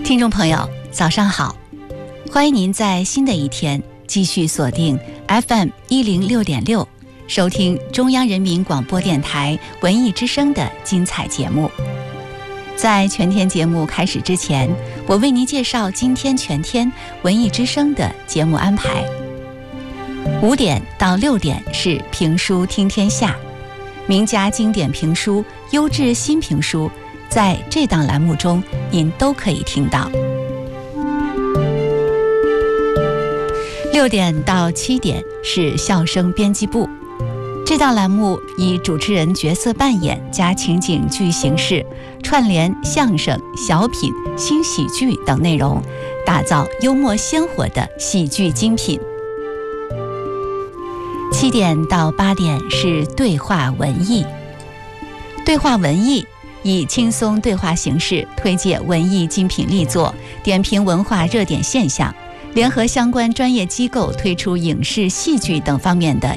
听众朋友，早上好！欢迎您在新的一天继续锁定 FM106.6，收听中央人民广播电台文艺之声的精彩节目。在全天节目开始之前，我为您介绍今天全天文艺之声的节目安排。5点到6点是评书听天下，名家经典评书、优质新评书，在这档栏目中您都可以听到。6点到7点是笑声编辑部，这档栏目以主持人角色扮演加情景剧形式，串联相声、小品、新喜剧等内容，打造幽默鲜活的喜剧精品。7点到8点是对话文艺，对话文艺以轻松对话形式推介文艺精品力作，点评文化热点现象，联合相关专业机构推出影视、戏剧等方面的